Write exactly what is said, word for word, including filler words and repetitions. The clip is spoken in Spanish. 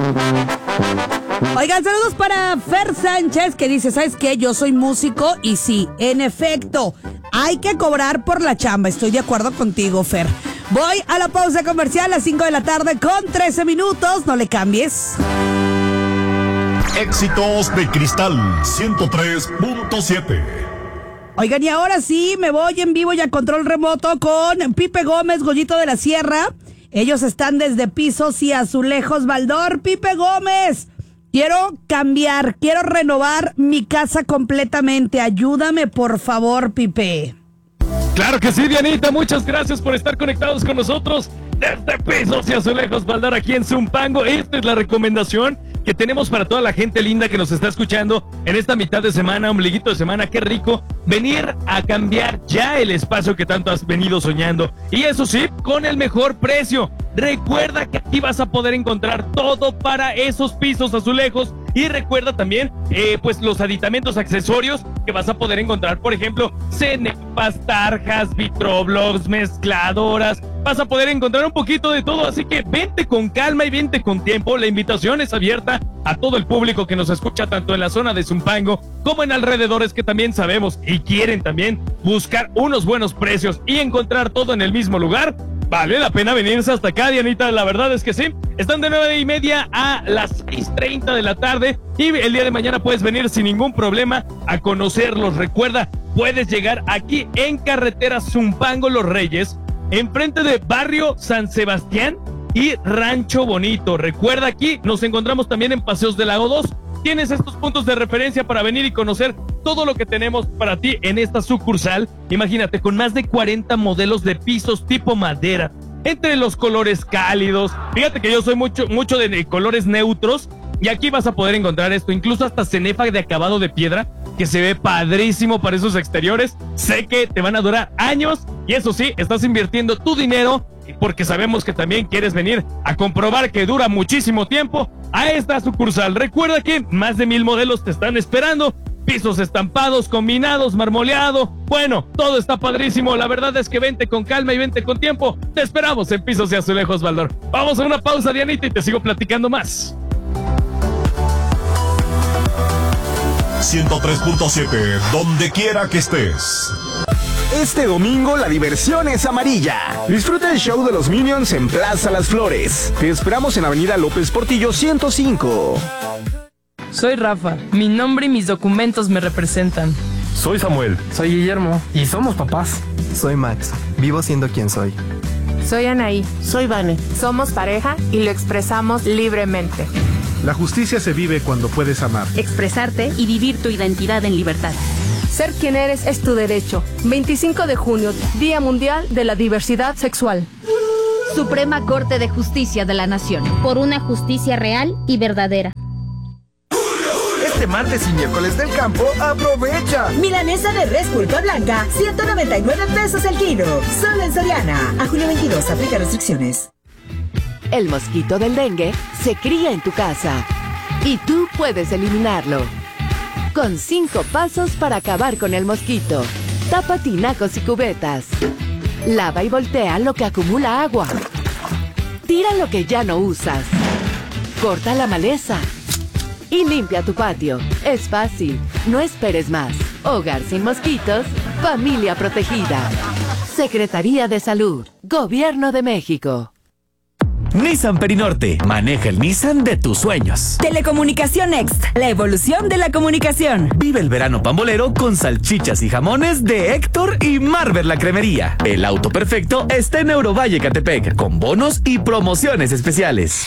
Oigan, saludos para Fer Sánchez, que dice, ¿sabes qué? Yo soy músico y sí, en efecto, hay que cobrar por la chamba. Estoy de acuerdo contigo, Fer. Voy a la pausa comercial a las cinco de la tarde con trece minutos. No le cambies. Éxitos de Cristal ciento tres punto siete. Oigan, y ahora sí, me voy en vivo y a control remoto con Pipe Gómez, Goyito de la Sierra. Ellos están desde Pisos y Azulejos Baldor. Pipe Gómez, quiero cambiar, quiero renovar mi casa completamente. Ayúdame, por favor, Pipe. Claro que sí, Dianita, muchas gracias por estar conectados con nosotros desde Pisos y Azulejos Baldor aquí en Zumpango. Esta es la recomendación que tenemos para toda la gente linda que nos está escuchando en esta mitad de semana, ombliguito de semana. Qué rico venir a cambiar ya el espacio que tanto has venido soñando, y eso sí, con el mejor precio. Recuerda que aquí vas a poder encontrar todo para esos pisos azulejos, y recuerda también eh, pues los aditamentos, accesorios que vas a poder encontrar, por ejemplo, cenepas, tarjas, vitroblogs, mezcladoras. Vas a poder encontrar un poquito de todo, así que vente con calma y vente con tiempo. La invitación es abierta a todo el público que nos escucha tanto en la zona de Zumpango como en alrededores, que también sabemos y quieren también buscar unos buenos precios y encontrar todo en el mismo lugar. Vale la pena venirse hasta acá, Dianita, la verdad es que sí. Están de nueve y media a las seis treinta de la tarde, y el día de mañana puedes venir sin ningún problema a conocerlos. Recuerda, puedes llegar aquí en carretera Zumpango Los Reyes, enfrente de Barrio San Sebastián y Rancho Bonito. Recuerda, aquí nos encontramos también en Paseos del Lago dos. Tienes estos puntos de referencia para venir y conocer todo lo que tenemos para ti en esta sucursal. Imagínate, con más de cuarenta modelos de pisos tipo madera, entre los colores cálidos. Fíjate que yo soy mucho, mucho de colores neutros, y aquí vas a poder encontrar esto, incluso hasta cenefa de acabado de piedra, que se ve padrísimo para esos exteriores. Sé que te van a durar años, y eso sí, estás invirtiendo tu dinero, porque sabemos que también quieres venir a comprobar que dura muchísimo tiempo a esta sucursal. Recuerda que más de mil modelos te están esperando, pisos estampados, combinados, marmoleado. Bueno, todo está padrísimo. La verdad es que vente con calma y vente con tiempo. Te esperamos en Pisos y Azulejos Baldor. Vamos a una pausa, Dianita, y te sigo platicando más. ciento tres punto siete, donde quiera que estés. Este domingo la diversión es amarilla. Disfruta el show de los Minions en Plaza Las Flores. Te esperamos en Avenida López Portillo ciento cinco. Soy Rafa. Mi nombre y mis documentos me representan. Soy Samuel. Soy Guillermo. Y somos papás. Soy Max. Vivo siendo quien soy. Soy Anaí. Soy Vane. Somos pareja y lo expresamos libremente. La justicia se vive cuando puedes amar, expresarte y vivir tu identidad en libertad. Ser quien eres es tu derecho. veinticinco de junio, Día Mundial de la Diversidad Sexual. Suprema Corte de Justicia de la Nación. Por una justicia real y verdadera. Este martes y miércoles del campo, aprovecha. Milanesa de res pulpa blanca, ciento noventa y nueve pesos el kilo. Solo en Soriana. A junio veintidós, aplica restricciones. El mosquito del dengue se cría en tu casa y tú puedes eliminarlo. Con cinco pasos para acabar con el mosquito. Tapa tinacos y cubetas. Lava y voltea lo que acumula agua. Tira lo que ya no usas. Corta la maleza. Y limpia tu patio. Es fácil. No esperes más. Hogar sin mosquitos. Familia protegida. Secretaría de Salud. Gobierno de México. Nissan Perinorte. Maneja el Nissan de tus sueños. Telecomunicación Next. La evolución de la comunicación. Vive el verano pambolero con salchichas y jamones de Héctor y Marvel la Cremería. El auto perfecto está en Eurovalle, Catepec, con bonos y promociones especiales.